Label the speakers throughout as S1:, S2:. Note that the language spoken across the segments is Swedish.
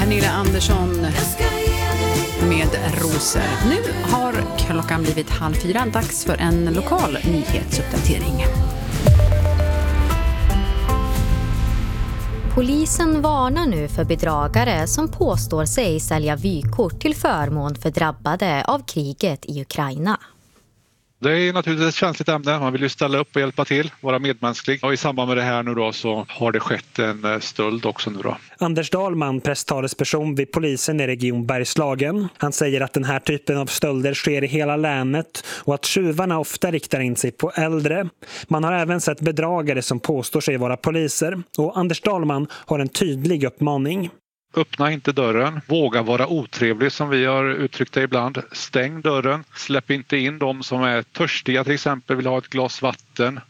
S1: Pernilla Andersson med rosor. Nu har klockan blivit 3:30. Dags för en lokal nyhetsuppdatering.
S2: Polisen varnar nu för bedragare som påstår sig sälja vykort till förmån för drabbade av kriget i Ukraina.
S3: Det är naturligtvis ett känsligt ämne. Man vill ju ställa upp och hjälpa till, vara medmänsklig. Och i samband med det här nu då så har det skett en stöld också nu då.
S4: Anders Dahlman, presstalesperson vid polisen i region Bergslagen. Han säger att den här typen av stölder sker i hela länet och att tjuvarna ofta riktar in sig på äldre. Man har även sett bedragare som påstår sig vara poliser. Och Anders Dahlman har en tydlig uppmaning.
S3: Öppna inte dörren, våga vara otrevlig som vi har uttryckt det ibland. Stäng dörren, släpp inte in de som är törstiga till exempel, vill ha ett glas vatten.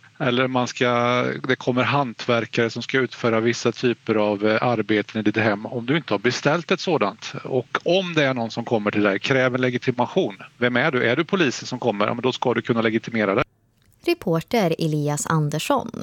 S3: Eller det kommer hantverkare som ska utföra vissa typer av arbeten i ditt hem om du inte har beställt ett sådant. Och om det är någon som kommer till dig, kräv en legitimation. Vem är du? Är du polisen som kommer? Ja, men då ska du kunna legitimera det.
S2: Reporter Elias Andersson.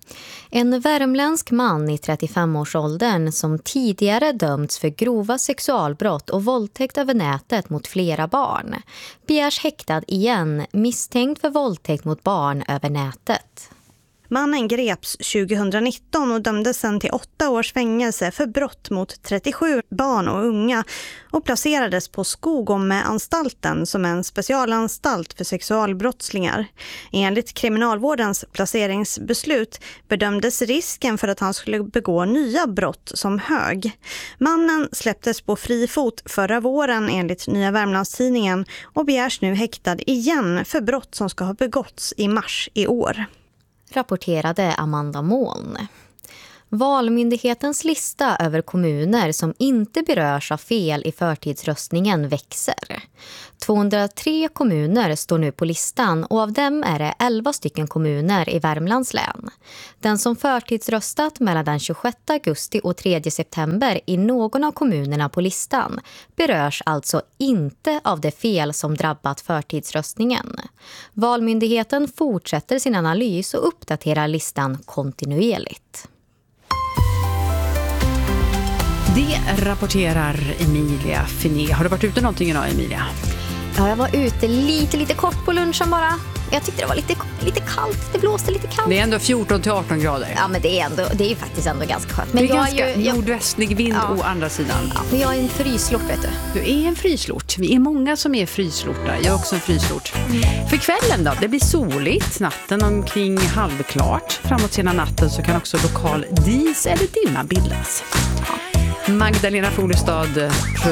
S2: En värmländsk man i 35-årsåldern som tidigare dömts för grova sexualbrott och våldtäkt över nätet mot flera barn begärs häktad igen misstänkt för våldtäkt mot barn över nätet.
S5: Mannen greps 2019 och dömdes sedan till 8 års fängelse för brott mot 37 barn och unga och placerades på Skogome-anstalten som en specialanstalt för sexualbrottslingar. Enligt kriminalvårdens placeringsbeslut bedömdes risken för att han skulle begå nya brott som hög. Mannen släpptes på fri fot förra våren enligt Nya Värmlandstidningen och begärs nu häktad igen för brott som ska ha begåtts i mars i år.
S2: Rapporterade Amanda Moln. Valmyndighetens lista över kommuner som inte berörs av fel i förtidsröstningen växer. 203 kommuner står nu på listan och av dem är det 11 stycken kommuner i Värmlands län. Den som förtidsröstat mellan den 26 augusti och 3 september i någon av kommunerna på listan berörs alltså inte av det fel som drabbat förtidsröstningen. Valmyndigheten fortsätter sin analys och uppdaterar listan kontinuerligt.
S1: Det rapporterar Emilia Finé. Har du varit ute någonting idag, Emilia?
S2: Ja, jag var ute lite kort på lunchen bara. Jag tyckte det var lite kallt. Det blåste lite kallt.
S1: Det är ändå 14-18 grader.
S2: Ja, men det är ju faktiskt ändå ganska skönt. Men
S1: det är ganska nordvästlig vind å andra sidan.
S2: Ja, men jag är en fryslort, vet du.
S1: Du är en fryslort. Vi är många som är fryslortar. Jag är också en fryslort. För kvällen då, det blir soligt. Natten omkring halvklart. Framåt sena natten så kan också lokal dis eller dimma bildas. Magdalena Folestad